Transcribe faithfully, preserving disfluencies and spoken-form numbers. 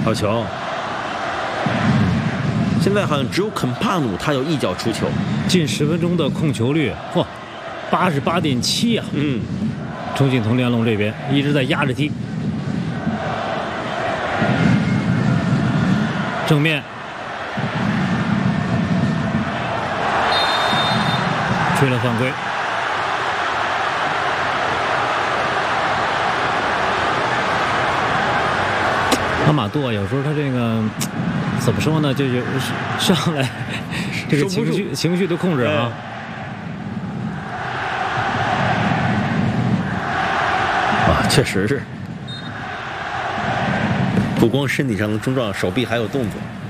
好球！ 现在好像只有肯帕努他有一脚出球， 近十分钟的控球率，嚯，八十八点七啊！ 嗯， 重庆铜联龙这边一直在压着踢，正面吹了犯规。阿马杜啊，有时候他这个怎么说呢，就是上来这个情绪情绪的控制啊。 啊，确实是，不光身体上的冲撞，手臂还有动作。